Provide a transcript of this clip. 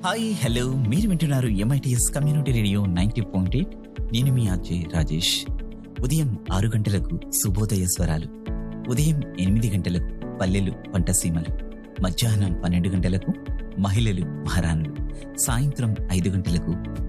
Hi hello మీరు వింటున్నారు MITS community radio 90.8. నేను మీ ఆర్జే రాజేష్. ఉదయం 6 గంటలకు శుభోదయ స్వరాలు, ఉదయం 8 గంటలకు పల్లెలు పంటసీమలు, మధ్యాహ్నం 12 గంటలకు మహిళలు మహారాణులు, సాయంత్రం 5 గంటలకు